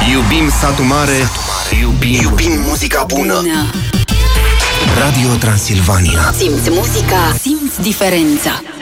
Iubim satul mare, iubim muzica bună. Radio Transilvania. Simți muzica, simți diferența.